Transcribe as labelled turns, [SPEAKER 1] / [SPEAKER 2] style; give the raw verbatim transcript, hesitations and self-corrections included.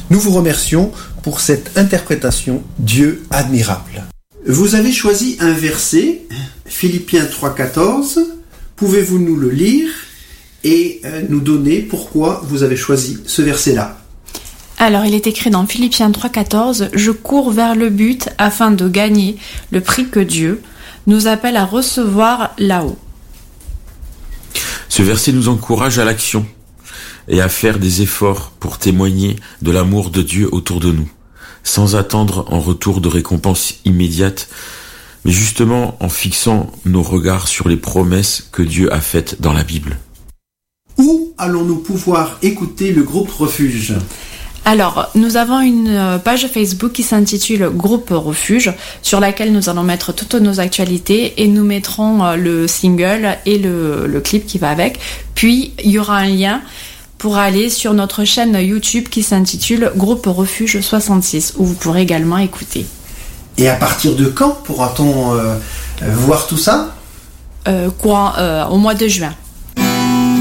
[SPEAKER 1] Nous vous remercions pour cette interprétation Dieu admirable. Vous avez choisi un verset, Philippiens trois quatorze. Pouvez-vous nous le lire et nous donner pourquoi vous avez choisi ce verset-là?
[SPEAKER 2] Alors, il est écrit dans Philippiens trois quatorze, « Je cours vers le but afin de gagner le prix que Dieu nous appelle à recevoir là-haut. »
[SPEAKER 3] Ce verset nous encourage à l'action et à faire des efforts pour témoigner de l'amour de Dieu autour de nous, sans attendre en retour de récompense immédiate, mais justement en fixant nos regards sur les promesses que Dieu a faites dans la Bible.
[SPEAKER 1] Où allons-nous pouvoir écouter le groupe Refuge ?
[SPEAKER 2] Alors, nous avons une page Facebook qui s'intitule Groupe Refuge, sur laquelle nous allons mettre toutes nos actualités et nous mettrons le single et le, le clip qui va avec. Puis, il y aura un lien pour aller sur notre chaîne YouTube qui s'intitule Groupe Refuge soixante-six, où vous pourrez également écouter.
[SPEAKER 1] Et à partir de quand pourra-t-on euh, voir tout ça ?
[SPEAKER 2] euh, courant, euh, Au mois de juin.